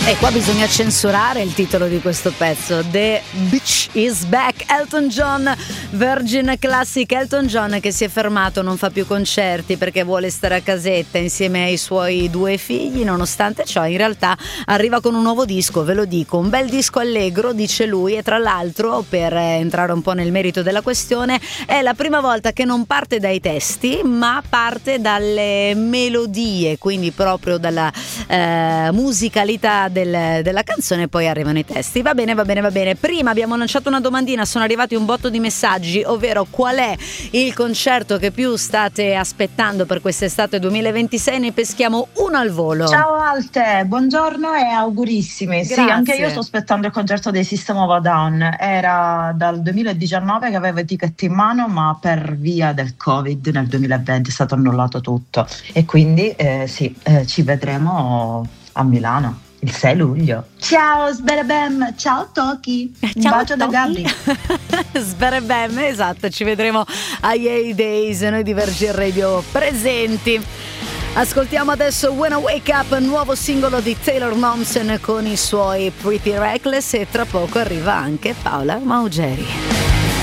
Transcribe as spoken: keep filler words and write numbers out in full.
E qua bisogna censurare il titolo di questo pezzo. The Bitch is Back. Elton John, Virgin Classic. Elton John che si è fermato, non fa più concerti perché vuole stare a casetta insieme ai suoi due figli. Nonostante ciò, in realtà arriva con un nuovo disco, ve lo dico, un bel disco allegro, dice lui. E tra l'altro, per entrare un po' nel merito della questione, è la prima volta che non parte dai testi ma parte dalle melodie, quindi proprio dalla eh, musicalità del, della canzone, poi arrivano i testi. Va bene, va bene, va bene. Prima abbiamo lanciato una domandina, sono arrivati un botto di messaggi, ovvero qual è il concerto che più state aspettando per quest'estate duemilaventisei? Ne peschiamo uno al volo. Ciao Alte, buongiorno e augurissimi. Grazie. Sì, anche io sto aspettando il concerto dei System of a Down. Era dal duemiladiciannove che avevo i ticket in mano, ma per via del Covid nel duemilaventi è stato annullato tutto. E quindi eh, sì, eh, ci vedremo a Milano il sei luglio. Ciao Sberebem, ciao Toki, un Ciao, bacio da Toki. Gabri. Sberebem, esatto, ci vedremo agli A Days, noi di Virgin Radio presenti. Ascoltiamo adesso When I Wake Up, nuovo singolo di Taylor Momsen con i suoi Pretty Reckless, e tra poco arriva anche Paola Maugeri.